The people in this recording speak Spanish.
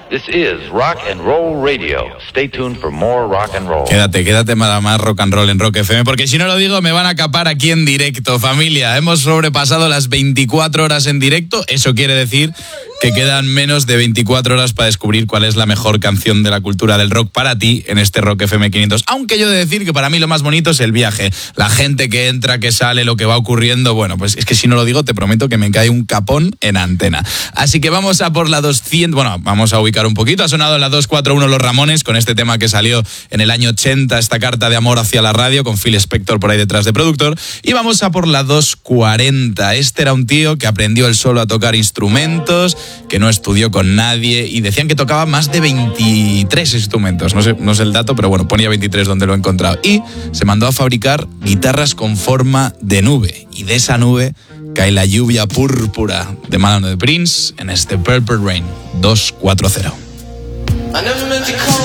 This is Rock and Roll Radio. Stay tuned for more rock and roll. Quédate para más rock and roll en Rock FM, porque si no lo digo me van a capar aquí en directo, familia. Hemos sobrepasado las 24 horas en directo. Eso quiere decir que quedan menos de 24 horas para descubrir cuál es la mejor canción de la cultura del rock para ti en este Rock FM 500. Aunque yo he de decir que para mí lo más bonito es el viaje. La gente que entra, que sale, lo que va ocurriendo. Bueno, pues es que si no lo digo, te prometo que me cae un capón en antena. Así que vamos a por la 200... Bueno, vamos a ubicar un poquito. Ha sonado en la 241 Los Ramones con este tema que salió en el año 80, esta carta de amor hacia la radio, con Phil Spector por ahí detrás de productor. Y vamos a por la 240. Este era un tío que aprendió él solo a tocar instrumentos, que no estudió con nadie, y decían que tocaba más de 23 instrumentos. No sé el dato, pero bueno, ponía 23 donde lo he encontrado. Y se mandó a fabricar guitarras con forma de nube. Y de esa nube cae la lluvia púrpura de mano de Prince en este Purple Rain 240.